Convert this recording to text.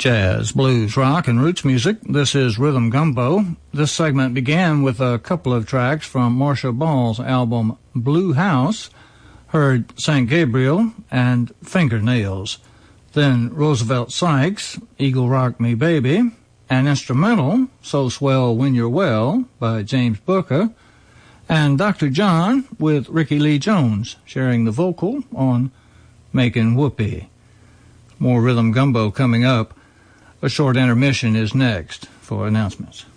Jazz, blues, rock, and roots music. This is Rhythm Gumbo. This segment began with a couple of tracks from Marcia Ball's album Blue House, heard St. Gabriel and Fingernails. Then Roosevelt Sykes, Eagle Rock Me Baby, an instrumental, So Swell When You're Well, by James Booker, and Dr. John with Ricky Lee Jones, sharing the vocal on Makin' Whoopee. More Rhythm Gumbo coming up. A short intermission is next for announcements.